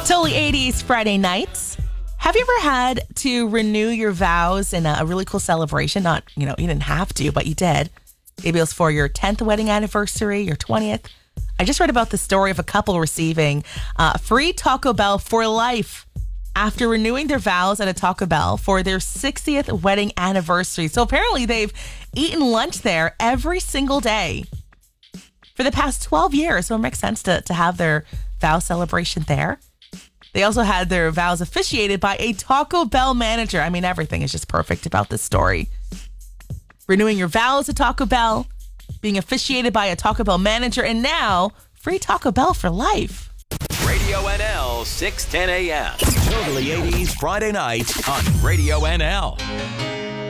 Totally 80s Friday nights. Have you ever had to renew your vows in a really cool celebration? Not, you didn't have to, but you did. Maybe it was for your 10th wedding anniversary, your 20th. I just read about the story of a couple receiving free Taco Bell for life after renewing their vows at a Taco Bell for their 60th wedding anniversary. So apparently they've eaten lunch there every single day for the past 12 years. So it makes sense to have their vow celebration there. They also had their vows officiated by a Taco Bell manager. I mean, everything is just perfect about this story. Renewing your vows at Taco Bell, being officiated by a Taco Bell manager, and now free Taco Bell for life. Radio NL, 6:10 a.m. Totally 80s Friday night on Radio NL.